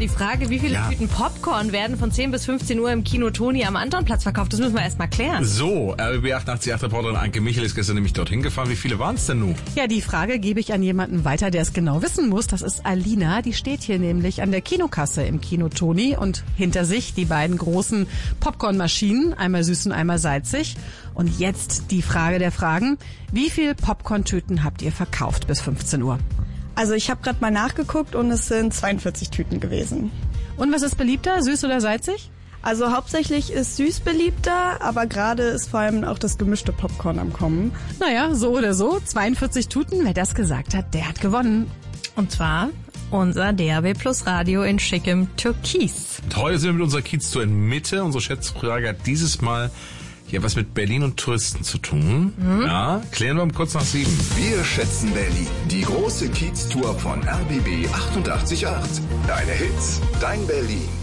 die Frage, wie viele Tüten Popcorn werden von 10 bis 15 Uhr im Kino Toni am Antonplatz verkauft? Das müssen wir erst mal klären. So, RBB 888 Reporterin Anke Michel ist gestern nämlich dorthin gefahren. Wie viele waren es denn nun? Ja, die Frage gebe ich an jemanden weiter, der es genau wissen muss. Das ist Alina. Die steht hier nämlich an der Kinokasse im Kino Toni und hinter sich die beiden großen Popcornmaschinen, einmal süß und einmal salzig. Und jetzt die Frage der Fragen. Wie viel Popcorn-Tüten habt ihr verkauft bis 15 Uhr? Also ich habe gerade mal nachgeguckt und es sind 42 Tüten gewesen. Und was ist beliebter, süß oder salzig? Also hauptsächlich ist süß beliebter, aber gerade ist vor allem auch das gemischte Popcorn am Kommen. Naja, so oder so, 42 Tüten. Wer das gesagt hat, der hat gewonnen. Und zwar unser DAB Plus Radio in schickem Türkis. Und heute sind wir mit unserer Kiez-Tour in Mitte. Unsere Schätzfrage hat dieses Mal hier was mit Berlin und Touristen zu tun. Ja, klären wir kurz nach 7. Wir schätzen Berlin. Die große Kiez-Tour von RBB 888. Deine Hits, dein Berlin.